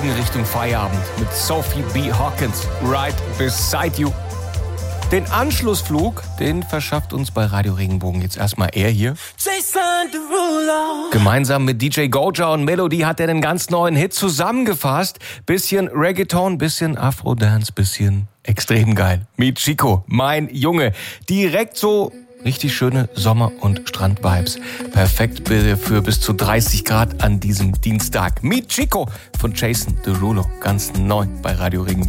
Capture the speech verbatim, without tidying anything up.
fliegen Richtung Feierabend mit Sophie B. Hawkins, Right Beside You. Den Anschlussflug, den verschafft uns bei Radio Regenbogen jetzt erstmal er hier. Jason Derulo. Gemeinsam mit D J Goja und Melody hat er den ganz neuen Hit zusammengefasst. Bisschen Reggaeton, bisschen Afro-Dance, bisschen extrem geil. Meet Chico, mein Junge. Direkt so richtig schöne Sommer- und Strand-Vibes. Perfekt für bis zu dreißig Grad an diesem Dienstag. Meet Chico von Jason Derulo. Ganz neu bei Radio Regenbogen.